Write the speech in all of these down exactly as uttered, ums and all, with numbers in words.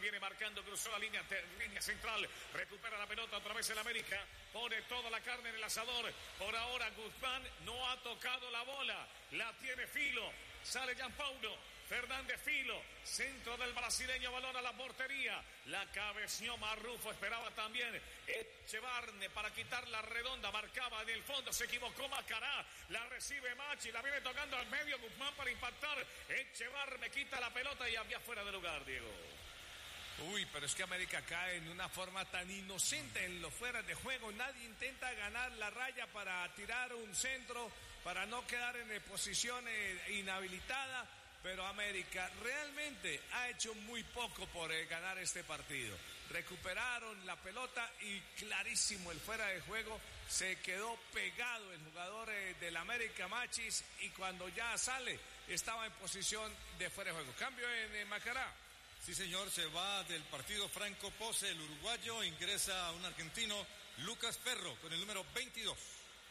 viene marcando, cruzó la línea, te, línea central, recupera la pelota otra vez el América, pone toda la carne en el asador. Por ahora Guzmán no ha tocado la bola, la tiene Filo, sale Gianpaulo Fernández Filo, centro del brasileño, balón a la portería, la cabeció Marrufo, esperaba también Echevarne para quitar la redonda, marcaba en el fondo, se equivocó Macará, la recibe Machi, la viene tocando al medio, Guzmán para impactar, Echevarne quita la pelota y había fuera de lugar, Diego. Uy, pero es que América cae en una forma tan inocente en los fueras de juego. Nadie intenta ganar la raya para tirar un centro, para no quedar en posición eh, inhabilitada. Pero América realmente ha hecho muy poco por eh, ganar este partido. Recuperaron la pelota y clarísimo el fuera de juego. Se quedó pegado el jugador eh, del América, Machis, y cuando ya sale estaba en posición de fuera de juego. Cambio en eh, Macará. Sí, señor, se va del partido Franco Pose, el uruguayo, ingresa un argentino, Lucas Ferro, con el número veintidós.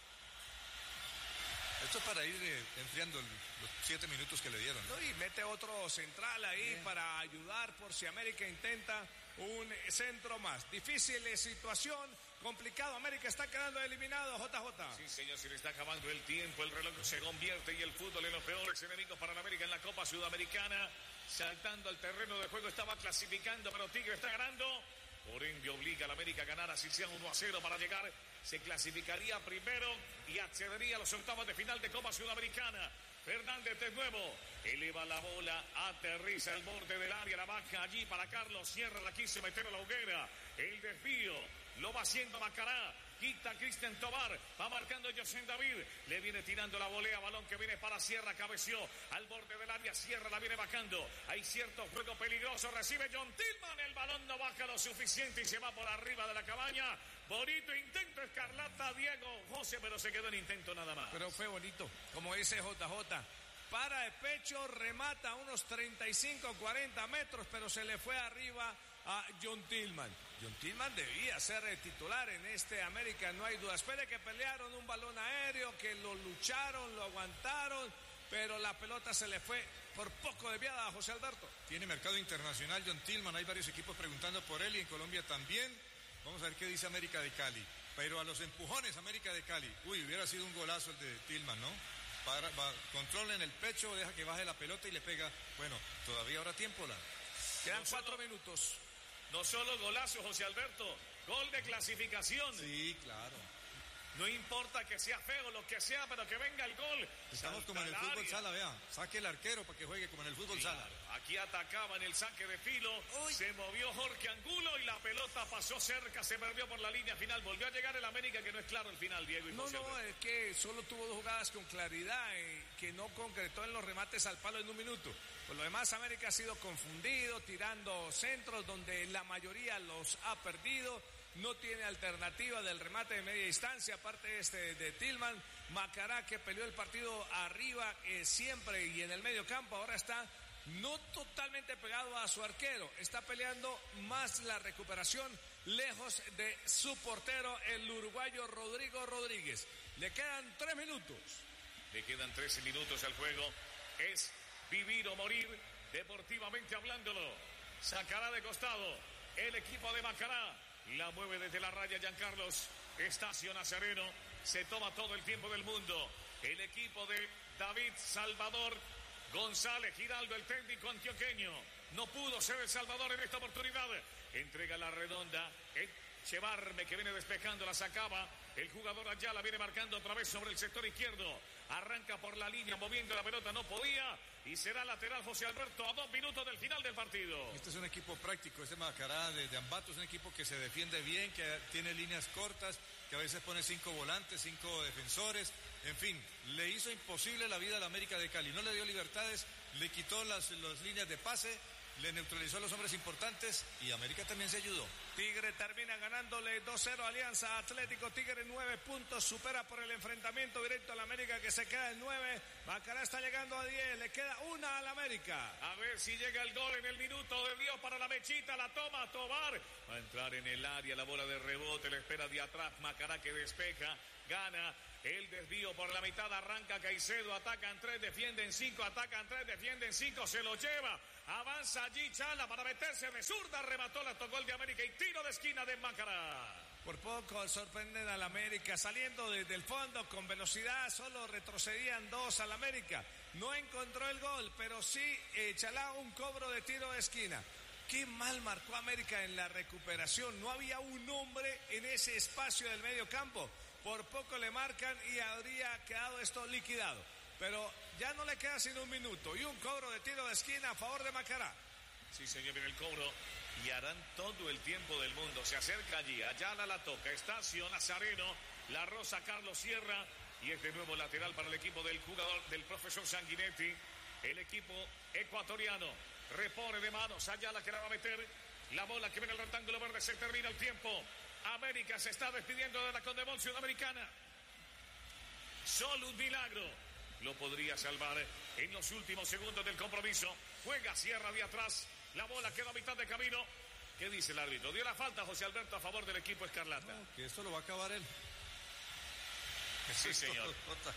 Esto es para ir eh, enfriando el, los siete minutos que le dieron. No, y mete otro central ahí Bien. Para ayudar por si América intenta un centro más. Difícil situación, complicado. América está quedando eliminado, J J. Sí, señor, se le está acabando el tiempo, el reloj se convierte y el fútbol en los peores enemigos para la América en la Copa Sudamericana. Saltando al terreno de juego, estaba clasificando, pero Tigre está ganando. Por ende obliga a la América a ganar, así sea uno a cero para llegar, se clasificaría primero y accedería a los octavos de final de Copa Sudamericana. Fernández de nuevo, eleva la bola, aterriza el borde del área, la baja allí para Carlos, cierra, la quiso meter a la hoguera, el desvío, lo va haciendo Macará, quita Cristian Tobar, va marcando José David, le viene tirando la volea, balón que viene para Sierra, cabeció al borde del área, Sierra la viene bajando, hay cierto juego peligroso, recibe John Tillman, el balón no baja lo suficiente y se va por arriba de la cabaña, bonito intento escarlata Diego José, pero se quedó en intento nada más. Pero fue bonito, como dice J J, para de pecho, remata a unos treinta y cinco, cuarenta metros, pero se le fue arriba a John Tillman. John Tillman debía ser titular en este América, no hay duda. Espere que pelearon un balón aéreo, que lo lucharon, lo aguantaron, pero la pelota se le fue por poco desviada a José Alberto. Tiene mercado internacional John Tillman, hay varios equipos preguntando por él y en Colombia también. Vamos a ver qué dice América de Cali. Pero a los empujones América de Cali. Uy, hubiera sido un golazo el de Tillman, ¿no? Para, va, controla en el pecho, deja que baje la pelota y le pega. Bueno, todavía habrá tiempo. La... Quedan no cuatro solo, minutos. No solo golazo, José Alberto, gol de clasificación. Sí, claro. No importa que sea feo, lo que sea, pero que venga el gol. Estamos como en el fútbol área. Sala, vea. Saque el arquero para que juegue como en el fútbol claro. Sala. Aquí atacaba en el saque de Filo. Uy. Se movió Jorge Angulo y la pelota pasó cerca, se perdió por la línea final. Volvió a llegar el América, que no es claro el final, Diego. Y no, José no, Alberto. Es que solo tuvo dos jugadas con claridad, eh, que no concretó en los remates al palo en un minuto. Por lo demás, América ha sido confundido, tirando centros donde la mayoría los ha perdido. No tiene alternativa del remate de media distancia, aparte de este de Tillman. Macará, que peleó el partido arriba eh, siempre y en el medio campo, ahora está no totalmente pegado a su arquero, está peleando más la recuperación lejos de su portero, el uruguayo Rodrigo Rodríguez. Le quedan tres minutos. Le quedan trece minutos al juego. Es vivir o morir, deportivamente hablándolo. Sacará de costado el equipo de Macará. La mueve desde la raya Giancarlos Estacio Nazareno. Se toma todo el tiempo del mundo. El equipo de David Salvador González Giraldo, el técnico antioqueño. No pudo ser el Salvador en esta oportunidad. Entrega la redonda. Echevarme, que viene despejando, la sacaba. El jugador allá la viene marcando otra vez sobre el sector izquierdo. Arranca por la línea, moviendo la pelota, no podía. Y será lateral José Alberto a dos minutos del final del partido. Este es un equipo práctico, este Macará de, de Ambato es un equipo que se defiende bien, que tiene líneas cortas, que a veces pone cinco volantes, cinco defensores. En fin, le hizo imposible la vida a la América de Cali. No le dio libertades, le quitó las, las líneas de pase, le neutralizó a los hombres importantes y América también se ayudó. Tigre termina ganándole dos cero a Alianza Atlético. Tigre nueve puntos, supera por el enfrentamiento directo a la América, que se queda en nueve. Macará está llegando a diez, le queda una a la América. A ver si llega el gol en el minuto de Dios para la mechita, la toma Tobar. Va a entrar en el área, la bola de rebote, le espera de atrás Macará, que despeja, gana El desvío por la mitad, arranca Caicedo, atacan tres, defienden cinco, atacan tres, defienden cinco, se lo lleva. Avanza allí Chala para meterse de zurda, remató, la tocó el de América y tiro de esquina de Macará. Por poco sorprenden al América, saliendo desde el fondo con velocidad, solo retrocedían dos al América. No encontró el gol, pero sí eh, Chalá un cobro de tiro de esquina. Qué mal marcó América en la recuperación, no había un hombre en ese espacio del medio campo. Por poco le marcan y habría quedado esto liquidado. Pero ya no le queda sino un minuto y un cobro de tiro de esquina a favor de Macará. Sí, señor, viene el cobro y harán todo el tiempo del mundo. Se acerca allí, Ayala la toca, Estacio, Nazareno, La Rosa, Carlos Sierra y este nuevo lateral para el equipo del jugador, del profesor Sanguinetti. El equipo ecuatoriano repone de manos, Ayala que la va a meter, la bola que viene el rectángulo verde, se termina el tiempo. América se está despidiendo de la Conmebol Sudamericana. Solo un milagro lo podría salvar en los últimos segundos del compromiso. Juega Sierra de atrás, la bola queda a mitad de camino. ¿Qué dice el árbitro? Dio la falta José Alberto a favor del equipo escarlata. No, que esto lo va a acabar él. Sí, señor.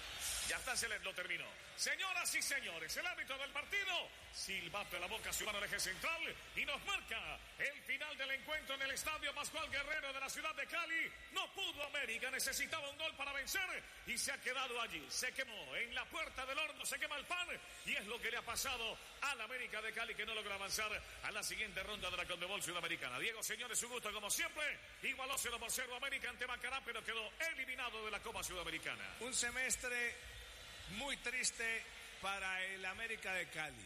Ya está, se lo terminó. Señoras y señores, el árbitro del partido silbato en la boca su mano al eje central y nos marca el final del encuentro en el estadio Pascual Guerrero de la ciudad de Cali. No pudo América, necesitaba un gol para vencer y se ha quedado allí. Se quemó en la puerta del horno, se quema el pan y es lo que le ha pasado al América de Cali, que no logra avanzar a la siguiente ronda de la Conmebol Sudamericana. Diego, señores, su gusto como siempre. Igualó cero por cero América ante Macará, pero quedó eliminado de la Copa Sudamericana. Un semestre muy triste para el América de Cali.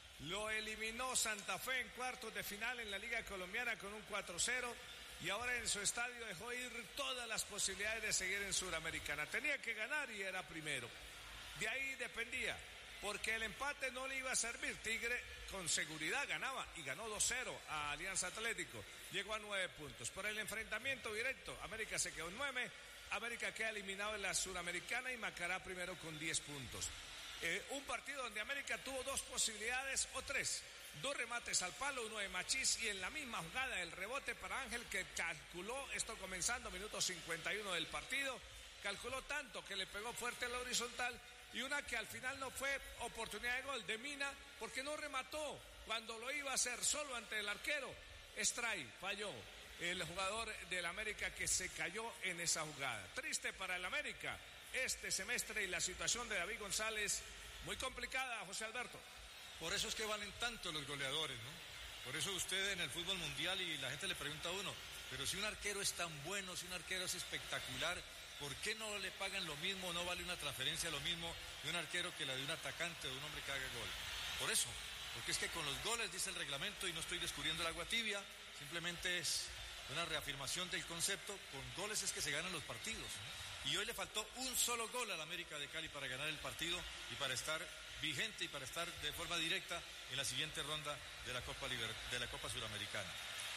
Lo eliminó Santa Fe en cuartos de final en la Liga Colombiana con un cuatro cero y ahora en su estadio dejó ir todas las posibilidades de seguir en Suramericana. Tenía que ganar y era primero. De ahí dependía, porque el empate no le iba a servir. Tigre con seguridad ganaba y ganó dos cero a Alianza Atlético. Llegó a nueve puntos. Por el enfrentamiento directo, América se quedó en nueve. América queda eliminado en la Suramericana y Macará primero con diez puntos. Eh, un partido donde América tuvo dos posibilidades o tres. Dos remates al palo, uno de Machís y en la misma jugada el rebote para Ángel, que calculó, esto comenzando minuto cincuenta y uno del partido, calculó tanto que le pegó fuerte a la horizontal, y una que al final no fue oportunidad de gol de Mina porque no remató cuando lo iba a hacer solo ante el arquero. Stray falló. El jugador del América que se cayó en esa jugada. Triste para el América este semestre y la situación de David González muy complicada, José Alberto. Por eso es que valen tanto los goleadores, ¿no? Por eso usted en el fútbol mundial y la gente le pregunta a uno, pero si un arquero es tan bueno, si un arquero es espectacular, ¿por qué no le pagan lo mismo, no vale una transferencia lo mismo de un arquero que la de un atacante o de un hombre que haga gol? Por eso, porque es que con los goles dice el reglamento, y no estoy descubriendo el agua tibia, simplemente es una reafirmación del concepto, con goles es que se ganan los partidos. Y hoy le faltó un solo gol al América de Cali para ganar el partido y para estar vigente y para estar de forma directa en la siguiente ronda de la Copa Liber- de la Copa Suramericana.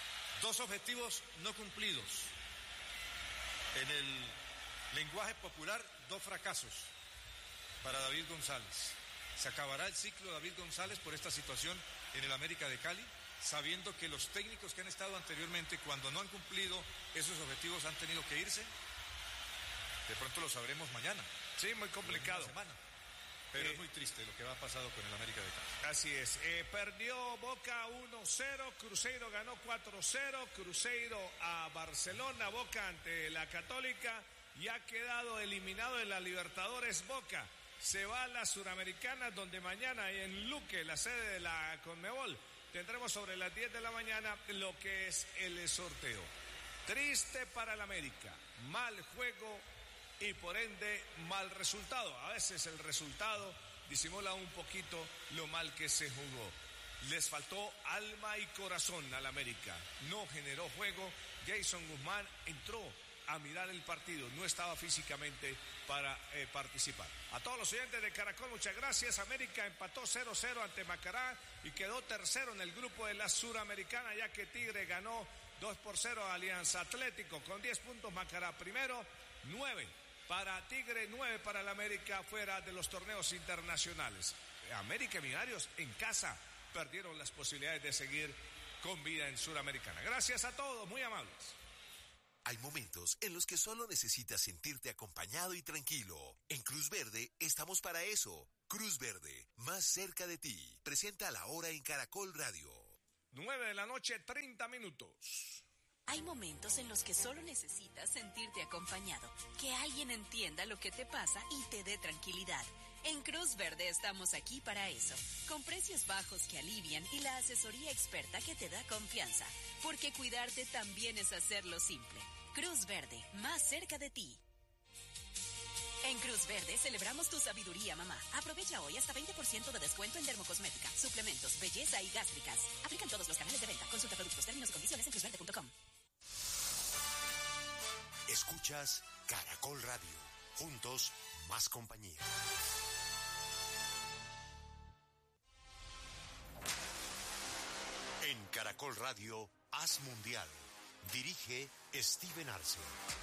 Dos objetivos no cumplidos. En el lenguaje popular, dos fracasos para David González. Se acabará el ciclo de David González por esta situación en el América de Cali, sabiendo que los técnicos que han estado anteriormente, cuando no han cumplido esos objetivos, han tenido que irse. De pronto lo sabremos mañana. Sí, muy complicado. Semana. Pero eh, es muy triste lo que ha pasado con el América de Cali. Así es. Eh, perdió Boca uno cero, Cruzeiro ganó cuatro cero, Cruzeiro a Barcelona, Boca ante la Católica, y ha quedado eliminado de la Libertadores Boca. Se va a la Suramericana, donde mañana en Luque, la sede de la Conmebol, tendremos sobre las diez de la mañana lo que es el sorteo. Triste para el América, mal juego y por ende mal resultado. A veces el resultado disimula un poquito lo mal que se jugó. Les faltó alma y corazón al América. No generó juego. Jason Guzmán entró a mirar el partido, no estaba físicamente para eh, participar. A todos los oyentes de Caracol, muchas gracias. América empató cero cero ante Macará y quedó tercero en el grupo de la Suramericana, ya que Tigre ganó dos por cero a Alianza Atlético con diez puntos. Macará primero, nueve para Tigre, nueve para el América fuera de los torneos internacionales. América y Millonarios en casa perdieron las posibilidades de seguir con vida en Suramericana. Gracias a todos, muy amables. Hay momentos en los que solo necesitas sentirte acompañado y tranquilo. En Cruz Verde estamos para eso. Cruz Verde, más cerca de ti. Presenta La Hora en Caracol Radio. nueve de la noche, treinta minutos. Hay momentos en los que solo necesitas sentirte acompañado, que alguien entienda lo que te pasa y te dé tranquilidad. En Cruz Verde estamos aquí para eso, con precios bajos que alivian y la asesoría experta que te da confianza, porque cuidarte también es hacerlo simple. Cruz Verde, más cerca de ti. En Cruz Verde celebramos tu sabiduría, mamá. Aprovecha hoy hasta veinte por ciento de descuento en dermocosmética, suplementos, belleza y gástricas. Aplican todos los canales de venta. Consulta productos, términos y condiciones en cruz verde punto com. Escuchas Caracol Radio. Juntos, más compañía. En Caracol Radio, Haz Mundial. Dirige Steven Arce.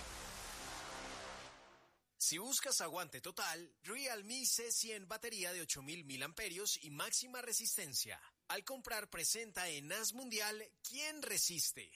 Si buscas aguante total, Realme C cien batería de ocho mil miliamperios y máxima resistencia. Al comprar presenta en Haz Mundial, ¿quién resiste?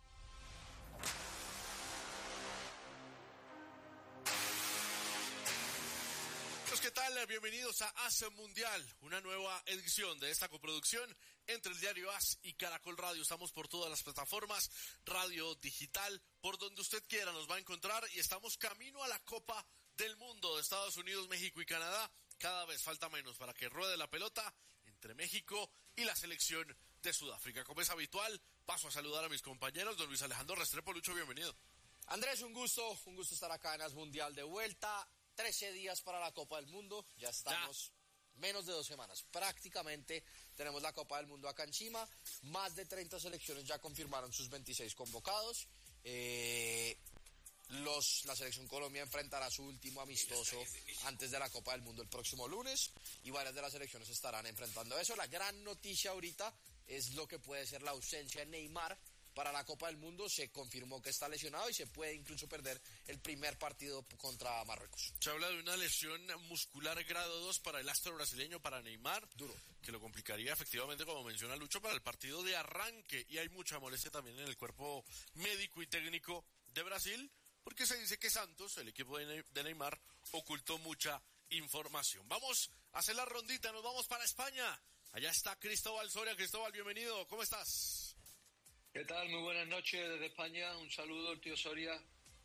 ¿Qué tal? Bienvenidos a Haz Mundial, una nueva edición de esta coproducción entre el diario Haz y Caracol Radio. Estamos por todas las plataformas, radio digital, por donde usted quiera nos va a encontrar, y estamos camino a la Copa del Mundo de Estados Unidos, México y Canadá. Cada vez falta menos para que ruede la pelota entre México y la selección de Sudáfrica. Como es habitual, paso a saludar a mis compañeros. Don Luis Alejandro Restrepo, Lucho, bienvenido. Andrés, un gusto, un gusto estar acá en Haz Mundial de vuelta. trece días para la Copa del Mundo, ya estamos ya. menos de dos semanas. Prácticamente tenemos la Copa del Mundo acá encima. Más de treinta selecciones ya confirmaron sus veintiséis convocados. Eh, los, la selección Colombia enfrentará su último amistoso antes de la Copa del Mundo el próximo lunes, y varias de las selecciones estarán enfrentando eso. La gran noticia ahorita es lo que puede ser la ausencia de Neymar para la Copa del Mundo. Se confirmó que está lesionado y se puede incluso perder el primer partido contra Marruecos. Se habla de una lesión muscular grado dos para el astro brasileño, para Neymar. Duro. Que lo complicaría efectivamente, como menciona Lucho, para el partido de arranque. Y hay mucha molestia también en el cuerpo médico y técnico de Brasil, porque se dice que Santos, el equipo de Neymar, ocultó mucha información. Vamos a hacer la rondita, nos vamos para España. Allá está Cristóbal Soria. Cristóbal, bienvenido, ¿cómo estás? ¿Qué tal? Muy buenas noches desde España. Un saludo, el tío Soria.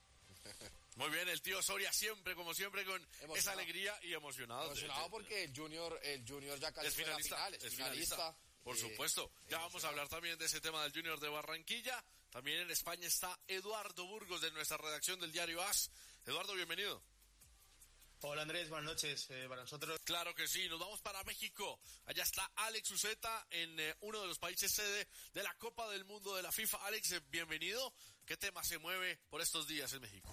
Muy bien, el tío Soria siempre, como siempre, con emocionado. Esa alegría y emocionado. Emocionado de, de, porque el Junior, el Junior ya casi es finalista, final, es, es finalista. finalista. Por eh, supuesto. Ya vamos a hablar también de ese tema del Junior de Barranquilla. También en España está Eduardo Burgos, de nuestra redacción del diario Haz. Eduardo, bienvenido. Hola Andrés, buenas noches eh, para nosotros. Claro que sí, nos vamos para México. Allá está Alex Uceta en eh, uno de los países sede de la Copa del Mundo de la FIFA. Alex, eh, bienvenido. ¿Qué tema se mueve por estos días en México?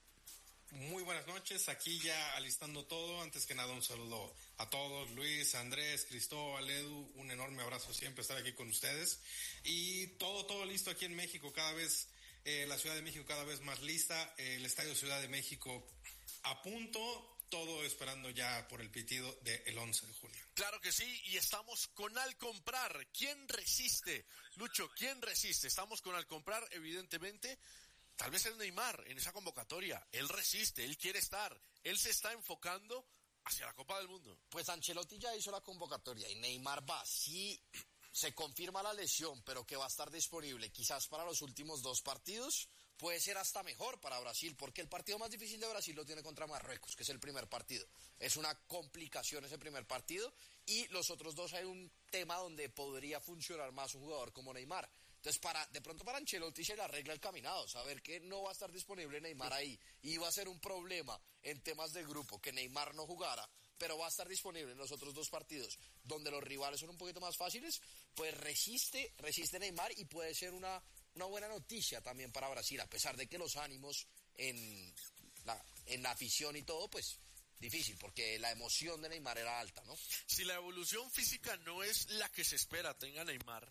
Muy buenas noches, aquí ya alistando todo. Antes que nada un saludo a todos, Luis, Andrés, Cristóbal, Edu, un enorme abrazo siempre estar aquí con ustedes. Y todo, todo listo aquí en México, cada vez, eh, la Ciudad de México cada vez más lista, eh, el Estadio Ciudad de México a punto. Todo esperando ya por el pitido del once de junio. Claro que sí, y estamos con Al Comprar. ¿Quién resiste? Lucho, ¿quién resiste? Estamos con Al Comprar, evidentemente. Tal vez es Neymar en esa convocatoria. Él resiste, él quiere estar. Él se está enfocando hacia la Copa del Mundo. Pues Ancelotti ya hizo la convocatoria y Neymar va. Sí, se confirma la lesión, pero que va a estar disponible quizás para los últimos dos partidos. Puede ser hasta mejor para Brasil, porque el partido más difícil de Brasil lo tiene contra Marruecos, que es el primer partido. Es una complicación ese primer partido, y los otros dos hay un tema donde podría funcionar más un jugador como Neymar. Entonces, para de pronto para Ancelotti se le arregla el caminado, saber que no va a estar disponible Neymar ahí, y va a ser un problema en temas de grupo que Neymar no jugara, pero va a estar disponible en los otros dos partidos, donde los rivales son un poquito más fáciles. Pues resiste, resiste Neymar, y puede ser una... Una buena noticia también para Brasil, a pesar de que los ánimos en la, en la afición y todo, pues difícil, porque la emoción de Neymar era alta, ¿no? Si la evolución física no es la que se espera tenga Neymar,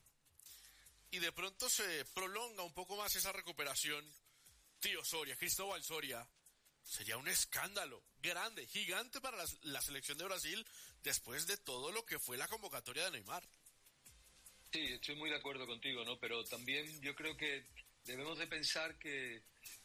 y de pronto se prolonga un poco más esa recuperación, tío Soria, Cristóbal Soria, sería un escándalo grande, gigante para la, la selección de Brasil, después de todo lo que fue la convocatoria de Neymar. Sí, estoy muy de acuerdo contigo, ¿no? Pero también yo creo que debemos de pensar que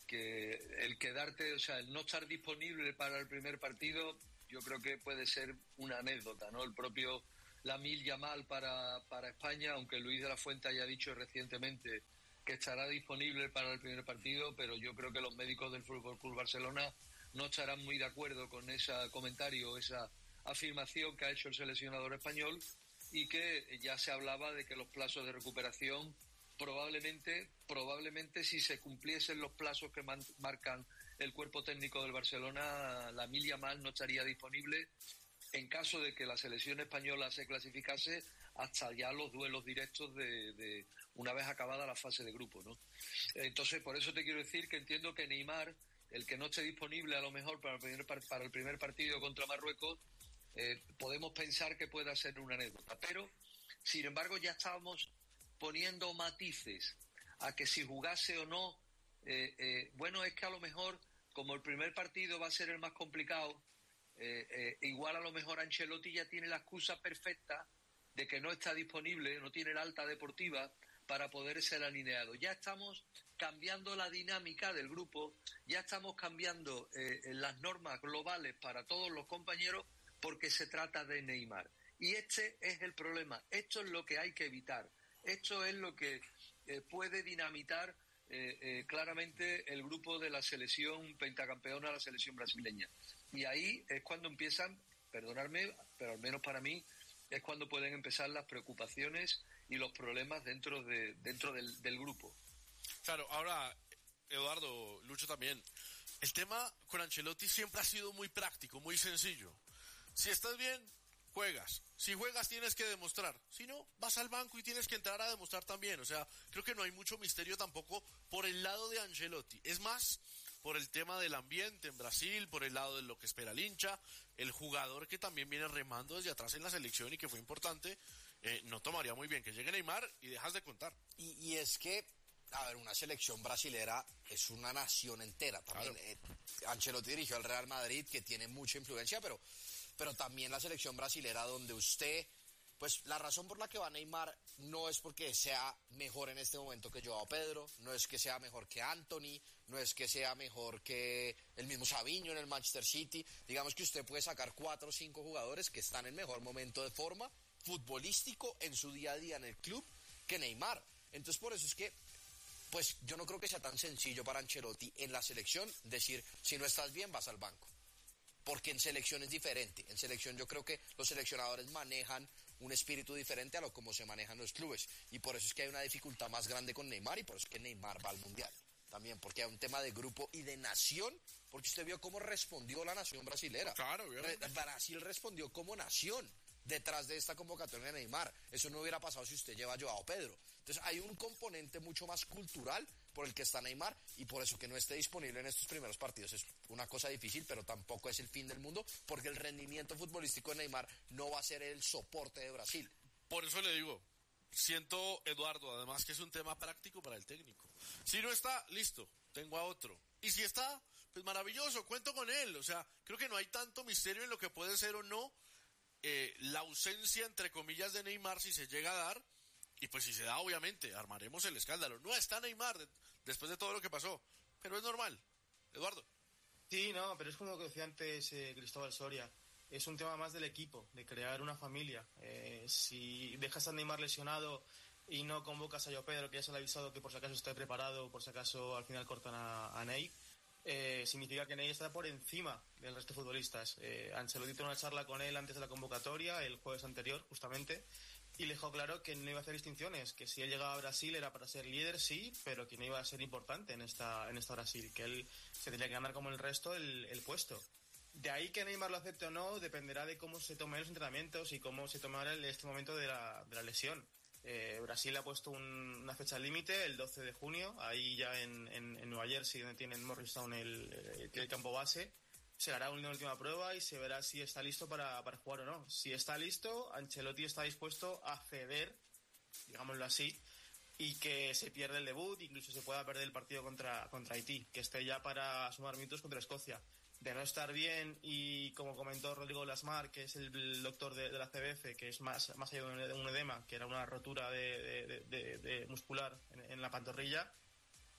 que el quedarte, o sea, el no estar disponible para el primer partido, yo creo que puede ser una anécdota, ¿no? El propio Lamine Yamal para, para España, aunque Luis de la Fuente haya dicho recientemente que estará disponible para el primer partido, pero yo creo que los médicos del Fútbol Club Barcelona no estarán muy de acuerdo con ese comentario, esa afirmación que ha hecho el seleccionador español, y que ya se hablaba de que los plazos de recuperación probablemente, probablemente si se cumpliesen los plazos que man, marcan el cuerpo técnico del Barcelona, Lamine Yamal no estaría disponible en caso de que la selección española se clasificase hasta ya los duelos directos de, de una vez acabada la fase de grupo, ¿no? Entonces, por eso te quiero decir que entiendo que Neymar, el que no esté disponible a lo mejor para el primer, para el primer partido contra Marruecos, eh, podemos pensar que pueda ser una anécdota. Pero, sin embargo, ya estábamos poniendo matices a que si jugase o no, eh, eh, bueno, es que a lo mejor, como el primer partido va a ser el más complicado, eh, eh, igual a lo mejor Ancelotti ya tiene la excusa perfecta de que no está disponible, no tiene la alta deportiva para poder ser alineado. Ya estamos cambiando la dinámica del grupo, ya estamos cambiando eh, las normas globales para todos los compañeros porque se trata de Neymar. Y este es el problema, esto es lo que hay que evitar, esto es lo que eh, puede dinamitar eh, eh, claramente el grupo de la selección pentacampeona, la selección brasileña. Y ahí es cuando empiezan, perdonadme, pero al menos para mí, es cuando pueden empezar las preocupaciones y los problemas dentro de dentro del, del grupo. Claro, ahora, Eduardo, Lucho también, el tema con Ancelotti siempre ha sido muy práctico, muy sencillo. Si estás bien, juegas. Si juegas tienes que demostrar. Si no, vas al banco y tienes que entrar a demostrar también. O sea, creo que no hay mucho misterio tampoco por el lado de Ancelotti. Es más, por el tema del ambiente en Brasil, por el lado de lo que espera el hincha, el jugador que también viene remando desde atrás en la selección y que fue importante, eh, no tomaría muy bien que llegue Neymar y dejas de contar. Y, y es que, a ver, una selección brasilera es una nación entera. También claro. eh, Ancelotti dirigió al Real Madrid, que tiene mucha influencia, pero, pero también la selección brasilera donde usted... Pues la razón por la que va Neymar no es porque sea mejor en este momento que Joao Pedro, no es que sea mejor que Anthony, no es que sea mejor que el mismo Savinho en el Manchester City. Digamos que usted puede sacar cuatro o cinco jugadores que están en mejor momento de forma futbolístico en su día a día en el club que Neymar. Entonces por eso es que pues yo no creo que sea tan sencillo para Ancelotti en la selección decir si no estás bien vas al banco. Porque en selección es diferente. En selección yo creo que los seleccionadores manejan un espíritu diferente a lo como se manejan los clubes. Y por eso es que hay una dificultad más grande con Neymar y por eso es que Neymar va al Mundial. También porque hay un tema de grupo y de nación, porque usted vio cómo respondió la nación brasilera. Claro, Re- Brasil respondió como nación detrás de esta convocatoria de Neymar. Eso no hubiera pasado si usted lleva a Joao Pedro. Entonces hay un componente mucho más cultural por el que está Neymar y por eso que no esté disponible en estos primeros partidos es una cosa difícil, pero tampoco es el fin del mundo porque el rendimiento futbolístico de Neymar no va a ser el soporte de Brasil. Por eso le digo, siento, Eduardo, además que es un tema práctico para el técnico. Si no está, listo, tengo a otro. Y si está, pues maravilloso, cuento con él. O sea, creo que no hay tanto misterio en lo que puede ser o no eh, la ausencia, entre comillas, de Neymar si se llega a dar. Y pues si se da, obviamente, armaremos el escándalo. No está Neymar de, después de todo lo que pasó, pero es normal. Eduardo. Sí, no, pero es como lo que decía antes eh, Cristóbal Soria. Es un tema más del equipo, de crear una familia. Eh, si dejas a Neymar lesionado y no convocas a Joao Pedro, que ya se le ha avisado que por si acaso esté preparado, por si acaso al final cortan a, a Ney, eh, significa que Ney está por encima del resto de futbolistas. Eh, Ancelotti tuvo una charla con él antes de la convocatoria, el jueves anterior, justamente, y le dejó claro que no iba a hacer distinciones, que si él llegaba a Brasil era para ser líder, sí, pero que no iba a ser importante en esta, en esta Brasil, que él se tenía que ganar como el resto el, el puesto. De ahí que Neymar lo acepte o no dependerá de cómo se tomen los entrenamientos y cómo se tomará este momento de la, de la lesión. Eh, Brasil ha puesto un, una fecha límite, el doce de junio, ahí ya en, en, en Nueva Jersey, donde tienen Morristown el, el, el campo base. Se hará una última prueba y se verá si está listo para, para jugar o no. Si está listo, Ancelotti está dispuesto a ceder, digámoslo así, y que se pierda el debut, incluso se pueda perder el partido contra, contra Haití, que esté ya para sumar minutos contra Escocia. De no estar bien, y como comentó Rodrigo Lasmar, que es el doctor de, de la C B F, que es más, más allá de un edema, que era una rotura de, de, de, de muscular en, en la pantorrilla,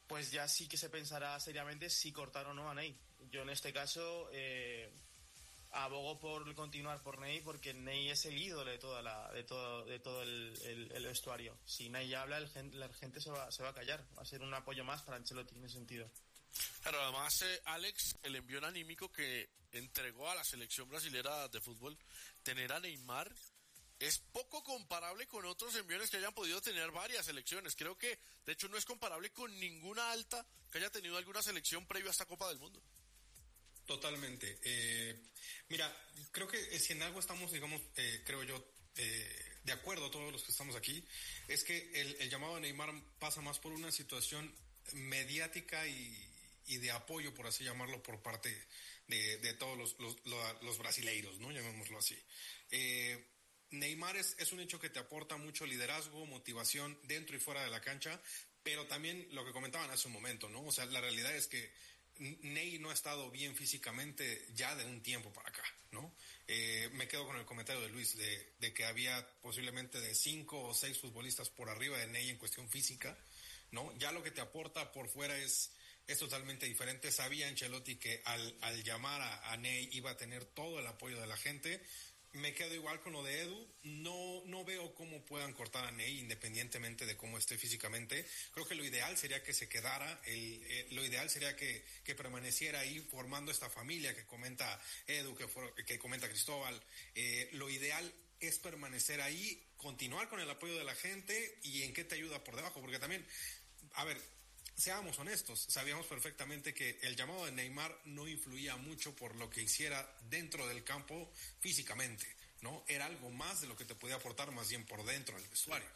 pues ya sí que se pensará seriamente si cortar o no a Ney. Yo en este caso eh, abogo por continuar por Ney, porque Ney es el ídolo de toda la de todo de todo el, el, el vestuario. Si Ney habla, el, la gente se va, se va a callar. Va a ser un apoyo más para Ancelotti en ese sentido. Claro, además, eh, Alex, el envío anímico que entregó a la selección brasilera de fútbol, tener a Neymar es poco comparable con otros envíos que hayan podido tener varias selecciones. Creo que, de hecho, no es comparable con ninguna alta que haya tenido alguna selección previo a esta Copa del Mundo. Totalmente. Eh, mira, creo que si en algo estamos, digamos, eh, creo yo, eh, de acuerdo todos los que estamos aquí, es que el, el llamado a Neymar pasa más por una situación mediática y y de apoyo, por así llamarlo, por parte de, de todos los, los, los, los brasileiros, ¿no? Llamémoslo así. Eh, Neymar es, es un hecho que te aporta mucho liderazgo, motivación dentro y fuera de la cancha, pero también lo que comentaban hace un momento, ¿no? O sea, la realidad es que Ney no ha estado bien físicamente ya de un tiempo para acá, ¿no? Eh, me quedo con el comentario de Luis de, de que había posiblemente de cinco o seis futbolistas por arriba de Ney en cuestión física, ¿no? Ya lo que te aporta por fuera es es totalmente diferente. Sabía Ancelotti que al, al llamar a, a Ney iba a tener todo el apoyo de la gente. Me quedo igual con lo de Edu. No, no veo cómo puedan cortar a Ney independientemente de cómo esté físicamente. Creo que lo ideal sería que se quedara, el, eh, lo ideal sería que, que permaneciera ahí formando esta familia que comenta Edu, que, for, que comenta Cristóbal. Eh, lo ideal es permanecer ahí, continuar con el apoyo de la gente y en qué te ayuda por debajo, porque también, a ver, seamos honestos, sabíamos perfectamente que el llamado de Neymar no influía mucho por lo que hiciera dentro del campo físicamente, ¿no? Era algo más de lo que te podía aportar más bien por dentro del vestuario.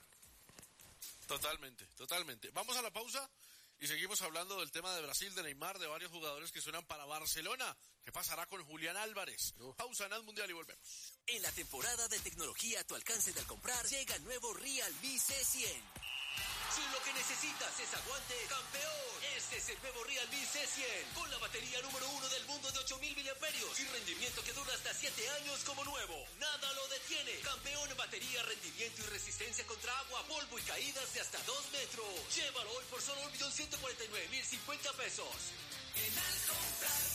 Totalmente, totalmente. Vamos a la pausa y seguimos hablando del tema de Brasil, de Neymar, de varios jugadores que suenan para Barcelona. ¿Qué pasará con Julián Álvarez? Uh. Pausa en el Mundial y volvemos. En la temporada de tecnología a tu alcance de al comprar, llega el nuevo Realme C cien. Si lo que necesitas es aguante, campeón, este es el nuevo Realme C cien, con la batería número uno del mundo de ocho mil miliamperios y rendimiento que dura hasta siete años como nuevo. Nada lo detiene. Campeón en batería, rendimiento y resistencia contra agua, polvo y caídas de hasta dos metros. Llévalo hoy por solo un millón ciento cuarenta y nueve mil cincuenta pesos. En Al Comprar.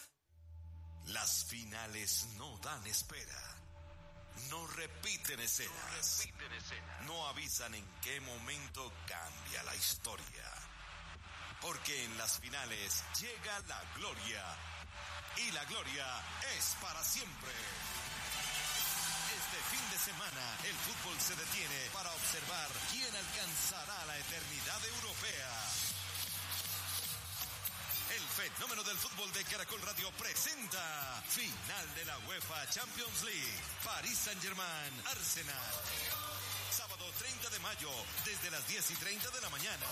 Las finales no dan espera. No repiten escenas. No repiten escenas. No avisan en qué momento cambia la historia. Porque en las finales llega la gloria. Y la gloria es para siempre. Este fin de semana el fútbol se detiene para observar quién alcanzará la eternidad europea. El fenómeno del fútbol de Caracol Radio presenta final de la UEFA Champions League. París Saint-Germain, Arsenal. Sábado treinta de mayo, desde las diez y treinta de la mañana.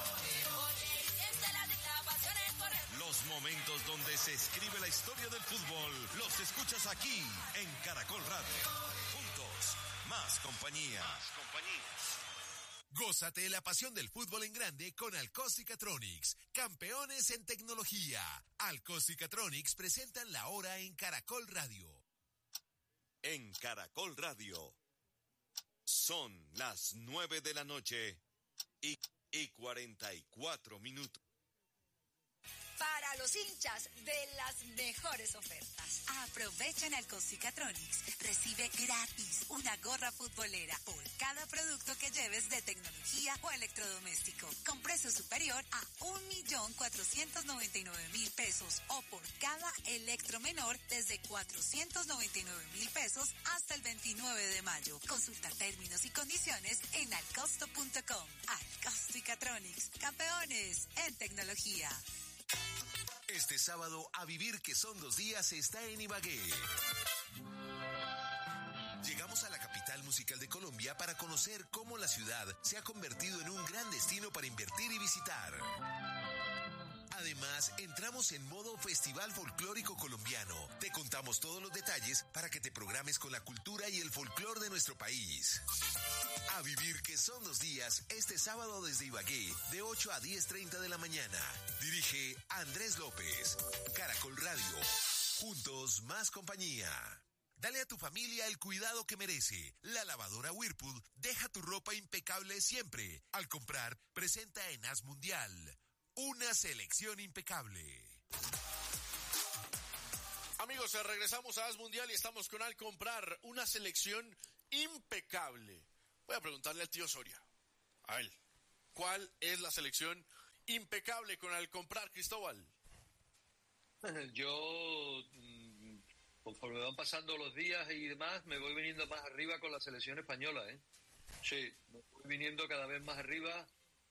Los momentos donde se escribe la historia del fútbol los escuchas aquí en Caracol Radio. Juntos, más compañía. Más compañía. Gózate la pasión del fútbol en grande con Alcos-Cicatronics, campeones en tecnología. Alcos-Cicatronics presentan la hora en Caracol Radio. En Caracol Radio son las nueve de la noche y, y cuarenta y cuatro minutos. Para los hinchas de las mejores ofertas. Aprovecha en Alcos-Cicatronics. Recibe gratis una gorra futbolera por cada producto que lleves de tecnología o electrodoméstico, con precio superior a un millón cuatrocientos noventa y nueve mil pesos, o por cada electro menor desde cuatrocientos noventa y nueve mil pesos hasta el veintinueve de mayo. Consulta términos y condiciones en alcosto punto com. Alcos-Cicatronics, campeones en tecnología. Este sábado, A Vivir que son dos días está en Ibagué. Llegamos a la capital musical de Colombia para conocer cómo la ciudad se ha convertido en un gran destino para invertir y visitar. Además, entramos en modo Festival Folclórico Colombiano. Te contamos todos los detalles para que te programes con la cultura y el folclor de nuestro país. A Vivir que son dos días, este sábado desde Ibagué, de ocho a diez treinta de la mañana. Dirige Andrés López. Caracol Radio. Juntos, más compañía. Dale a tu familia el cuidado que merece. La lavadora Whirlpool deja tu ropa impecable siempre. Al comprar, presenta en As Mundial. una selección impecable. Amigos, regresamos a As Mundial y estamos con Al Comprar, una selección impecable. Voy a preguntarle al tío Soria, a él, ¿cuál es la selección impecable con Al Comprar, Cristóbal? Yo, conforme van pasando los días y demás, me voy viniendo más arriba con la selección española, ¿eh? Sí, me voy viniendo cada vez más arriba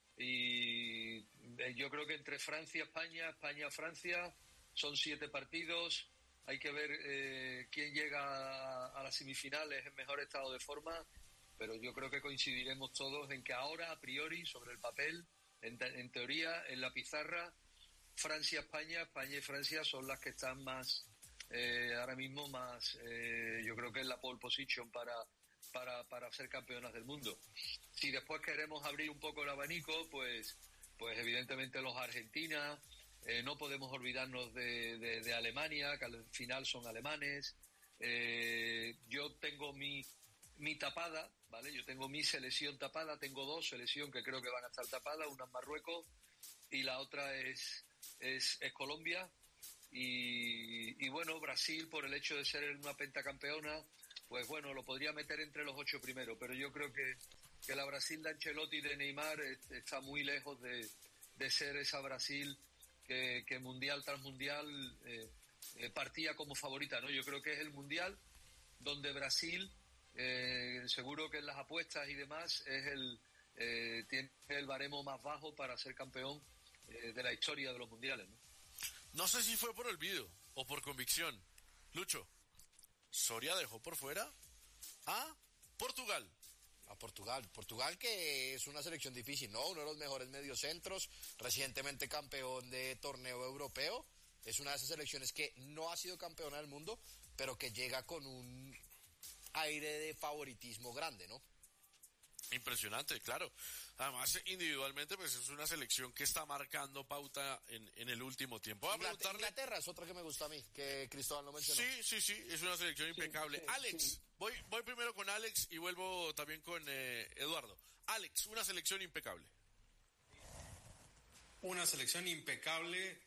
y yo creo que entre Francia, España, España, Francia, son siete partidos. Hay que ver eh, quién llega a, a las semifinales en mejor estado de forma, pero yo creo que coincidiremos todos en que ahora, a priori, sobre el papel, en, en teoría, en la pizarra, Francia, España, España y Francia son las que están más, eh, ahora mismo más, eh, yo creo que es la pole position para, para, para ser campeonas del mundo. Si después queremos abrir un poco el abanico, pues, pues evidentemente los Argentina. Eh, no podemos olvidarnos de, de, de Alemania, que al final son alemanes. Eh, yo tengo mi, mi tapada, ¿vale? Yo tengo mi selección tapada, tengo dos selecciones que creo que van a estar tapadas, una es Marruecos y la otra es, es, es Colombia. Y, y bueno, Brasil, por el hecho de ser una pentacampeona, pues bueno, lo podría meter entre los ocho primeros, pero yo creo que, que la Brasil de Ancelotti y de Neymar está muy lejos de, de ser esa Brasil Que, que mundial tras mundial eh, eh, partía como favorita, ¿no? Yo creo que es el mundial donde Brasil, eh, seguro que en las apuestas y demás, es el eh, tiene el baremo más bajo para ser campeón eh, de la historia de los mundiales, ¿no? No sé si fue por olvido o por convicción. Lucho, Soria dejó por fuera a Portugal. A Portugal, Portugal que es una selección difícil, ¿no? Uno de los mejores mediocentros, recientemente campeón de torneo europeo, es una de esas selecciones que no ha sido campeona del mundo, pero que llega con un aire de favoritismo grande, ¿no? Impresionante, claro. Además, individualmente, pues es una selección que está marcando pauta en, en el último tiempo. Voy a Inglaterra, preguntarle... Inglaterra es otra que me gusta a mí, que Cristóbal no mencionó. Sí, sí, sí, es una selección impecable. Sí, sí, Alex, sí. Voy, voy primero con Alex y vuelvo también con eh, Eduardo. Alex, una selección impecable. Una selección impecable.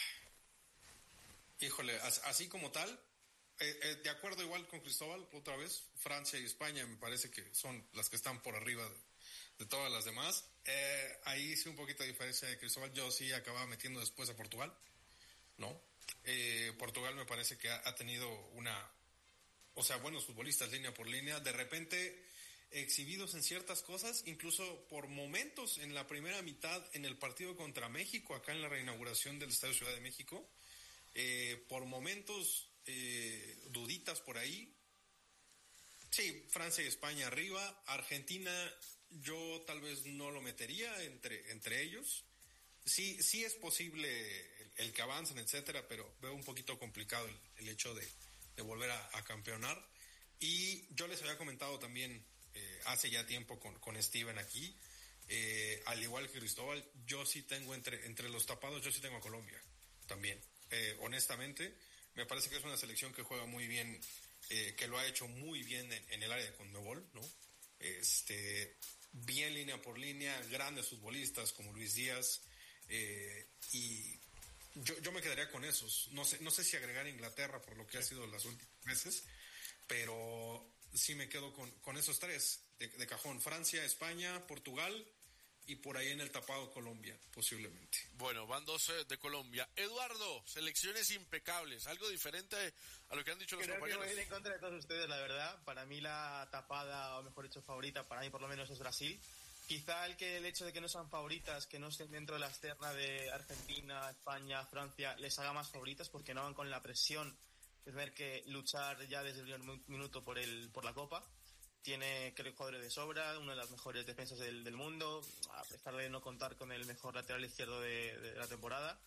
Híjole, así como tal, eh, eh, de acuerdo igual con Cristóbal, otra vez, Francia y España me parece que son las que están por arriba de, de todas las demás. Eh, ahí sí un poquito de diferencia de Cristóbal, yo sí acababa metiendo después a Portugal, ¿no? Eh, Portugal me parece que ha, ha tenido una, o sea, buenos futbolistas línea por línea, de repente exhibidos en ciertas cosas, incluso por momentos en la primera mitad en el partido contra México, acá en la reinauguración del Estadio Ciudad de México, eh, por momentos eh, duditas por ahí. Sí, Francia y España arriba, Argentina yo tal vez no lo metería entre, entre ellos. Sí, sí es posible el, el que avancen, etcétera, pero veo un poquito complicado el, el hecho de, de volver a, a campeonar. Y yo les había comentado también eh, hace ya tiempo con, con Steven aquí, eh, al igual que Cristóbal, yo sí tengo entre, entre los tapados, yo sí tengo a Colombia también. Eh, honestamente, me parece que es una selección que juega muy bien, eh, que lo ha hecho muy bien en, en el área de Conmebol, ¿no? Este, bien línea por línea, grandes futbolistas como Luis Díaz, eh, y yo, yo me quedaría con esos. No sé, no sé si agregar a Inglaterra por lo que ha sido las últimas veces, pero sí me quedo con, con esos tres de, de cajón: Francia, España, Portugal y por ahí en el tapado Colombia, posiblemente. Bueno, van dos eh, de Colombia. Eduardo, selecciones impecables, algo diferente a lo que han dicho los Creo compañeros. Que voy en contra de todos ustedes, la verdad. Para mí la tapada, o mejor dicho favorita, para mí por lo menos es Brasil. Quizá el que el hecho de que no sean favoritas, que no estén dentro de la externa de Argentina, España, Francia, les haga más favoritas porque no van con la presión de tener que luchar ya desde el primer minuto por el por la Copa. Tiene, creo, jugadores de sobra, una de las mejores defensas del, del mundo, a pesar de no contar con el mejor lateral izquierdo de, de la temporada.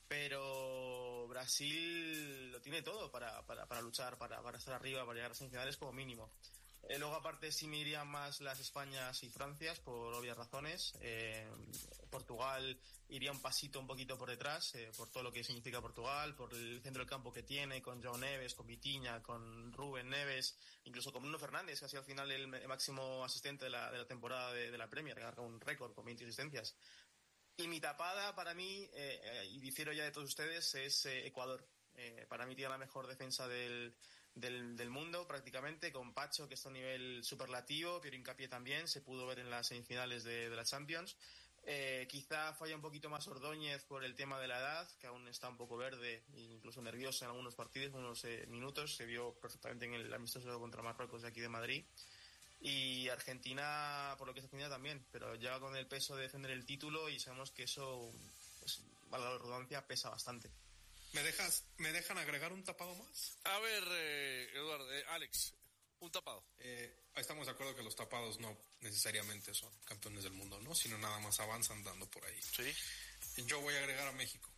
Pero Brasil lo tiene todo para, para, para luchar, para, para estar arriba, para llegar a semifinales como mínimo. Eh, luego, aparte, sí me irían más las Españas y Francias, por obvias razones. Eh, Portugal iría un pasito un poquito por detrás, eh, por todo lo que significa Portugal, por el centro del campo que tiene, con João Neves, con Vitinha, con Rubén Neves, incluso con Bruno Fernández, que ha sido al final el máximo asistente de la, de la temporada de, de la Premier, que ha un récord con veinte asistencias. Y mi tapada para mí, eh, eh, y difiero ya de todos ustedes, es eh, Ecuador. Eh, para mí tiene la mejor defensa del, del, del mundo prácticamente, con Pacho, que está a un nivel superlativo, Piero Hincapié también, se pudo ver en las semifinales de, de la Champions. Eh, quizá falla un poquito más Ordóñez por el tema de la edad, que aún está un poco verde e incluso nervioso en algunos partidos, unos eh, minutos, se vio perfectamente en el amistoso contra Marruecos de aquí de Madrid. Y Argentina, por lo que es Argentina también, pero ya con el peso de defender el título y sabemos que eso, pues, valga la redundancia, pesa bastante. ¿Me dejas, me dejan agregar un tapado más? A ver, eh, Eduardo, eh, Alex, un tapado. Eh, estamos de acuerdo que los tapados no necesariamente son campeones del mundo, ¿no? Sino nada más avanzan dando por ahí. Sí. Yo voy a agregar a México.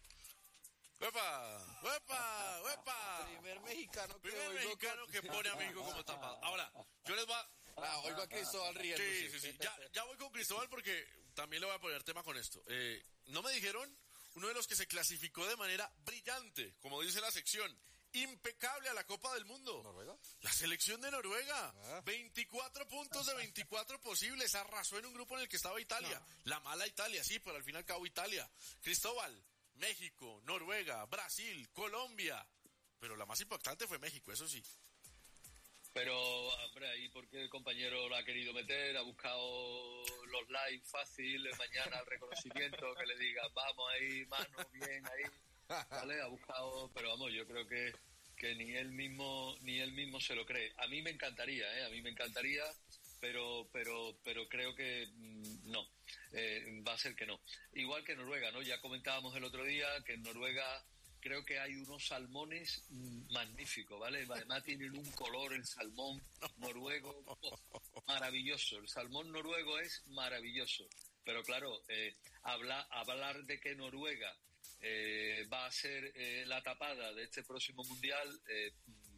¡Huepa! ¡Huepa! ¡Huepa! Primer mexicano que, Primer mexicano que pone a México como tapado. Ahora, yo les voy a... Ah, oigo a Cristóbal riendo. Sí, sí, sí. Ya, ya voy con Cristóbal porque también le voy a poner tema con esto. Eh, no me dijeron uno de los que se clasificó de manera brillante, como dice la sección, impecable a la Copa del Mundo. ¿Noruega? La selección de Noruega. Ah. veinticuatro puntos de veinticuatro posibles. Arrasó en un grupo en el que estaba Italia. No. La mala Italia, sí, pero al fin y al cabo Italia. Cristóbal, México, Noruega, Brasil, Colombia. Pero la más impactante fue México, eso sí. Pero, hombre, ahí porque el compañero lo ha querido meter, ha buscado los likes fáciles, mañana el reconocimiento, que le digan, vamos ahí, mano, bien ahí, ¿vale? Ha buscado, pero vamos, yo creo que, que ni él mismo, ni él mismo se lo cree. A mí me encantaría, ¿eh? A mí me encantaría, pero, pero, pero creo que mmm, no, eh, va a ser que no. Igual que Noruega, ¿no? Ya comentábamos el otro día que en Noruega creo que hay unos salmones magníficos, ¿vale? Además tienen un color, el salmón noruego, oh, maravilloso. El salmón noruego es maravilloso. Pero claro, eh, habla, hablar de que Noruega eh, va a ser eh, la tapada de este próximo Mundial, eh,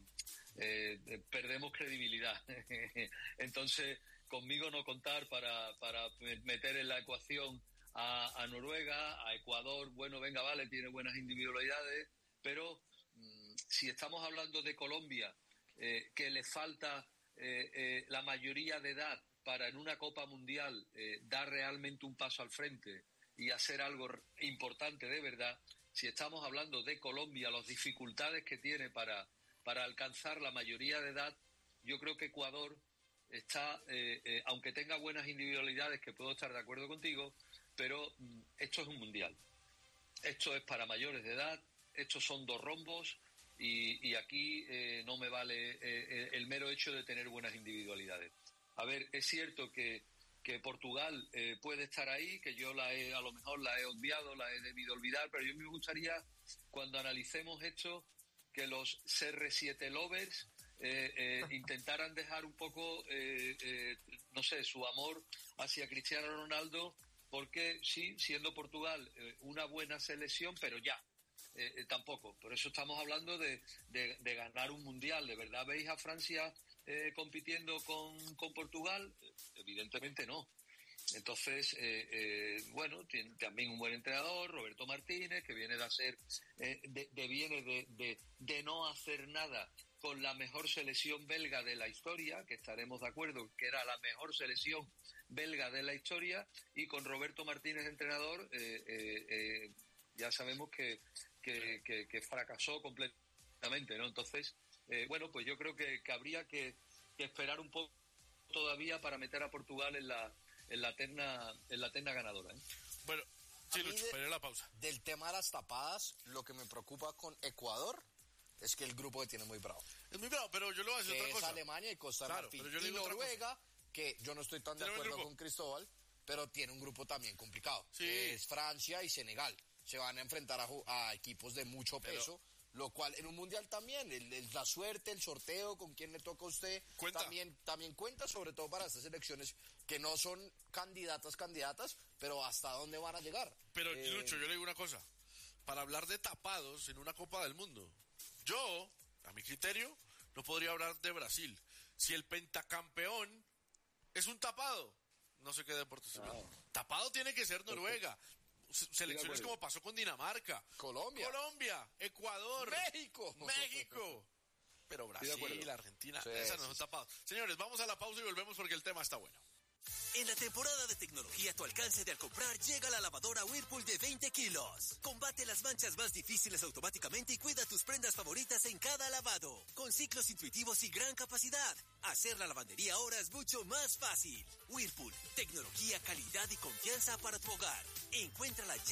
eh, perdemos credibilidad. Entonces, conmigo no contar para, para meter en la ecuación A, a Noruega, a Ecuador, bueno, venga, vale, tiene buenas individualidades, pero mmm, si estamos hablando de Colombia, eh, que le falta eh, eh, la mayoría de edad para en una Copa Mundial eh, dar realmente un paso al frente y hacer algo importante de verdad, si estamos hablando de Colombia, las dificultades que tiene para, para alcanzar la mayoría de edad, yo creo que Ecuador está, eh, eh, aunque tenga buenas individualidades, que puedo estar de acuerdo contigo, pero mm, esto es un mundial. Esto es para mayores de edad, estos son dos rombos y, y aquí eh, no me vale eh, el mero hecho de tener buenas individualidades. A ver, es cierto que, que Portugal eh, puede estar ahí, que yo la he, a lo mejor la he obviado, la he debido olvidar, pero yo me gustaría, cuando analicemos esto, que los C R siete lovers eh, eh, intentaran dejar un poco, eh, eh, no sé, su amor hacia Cristiano Ronaldo, porque sí, siendo Portugal eh, una buena selección, pero ya, eh, eh, tampoco. Por eso estamos hablando de, de, de ganar un mundial. ¿De verdad veis a Francia eh, compitiendo con, con Portugal? Evidentemente no. Entonces, eh, eh, bueno, tiene también un buen entrenador, Roberto Martínez, que viene de hacer, eh, de, de viene de, de, de no hacer nada con la mejor selección belga de la historia, que estaremos de acuerdo que era la mejor selección belga de la historia, y con Roberto Martínez entrenador, eh, eh, eh, ya sabemos que, que, que, que fracasó completamente, ¿no? Entonces, eh, bueno, pues yo creo que, que habría que, que esperar un poco todavía para meter a Portugal en la en la terna en la terna ganadora, ¿eh? Bueno, sí, Lucho, para la pausa. Del tema de las tapadas, lo que me preocupa con Ecuador es que el grupo que tiene muy bravo. Es muy bravo, pero yo le voy a decir otra es cosa. Alemania y Costa claro, Marfil. Y Noruega, que yo no estoy tan de acuerdo con Cristóbal, pero tiene un grupo también complicado. Sí. Es Francia y Senegal. Se van a enfrentar a, a equipos de mucho peso, pero, lo cual en un mundial también, el, el, la suerte, el sorteo, con quién le toca a usted, ¿Cuenta? también también cuenta, sobre todo para estas elecciones que no son candidatas, candidatas, pero hasta dónde van a llegar. Pero, eh, Lucho, yo le digo una cosa. Para hablar de tapados en una Copa del Mundo, yo, a mi criterio, no podría hablar de Brasil. Si el pentacampeón es un tapado, no sé qué deporte es. No. Tapado tiene que ser Noruega. Selecciones como pasó con Dinamarca, Colombia, Colombia, Ecuador, México, México. Pero Brasil, Argentina, sí, esas no son tapados. Señores, vamos a la pausa y volvemos porque el tema está bueno. En la temporada de tecnología a tu alcance de al comprar, llega la lavadora Whirlpool de veinte kilos. Combate las manchas más difíciles automáticamente y cuida tus prendas favoritas en cada lavado. Con ciclos intuitivos y gran capacidad, hacer la lavandería ahora es mucho más fácil. Whirlpool, tecnología, calidad y confianza para tu hogar. Encuéntrala ya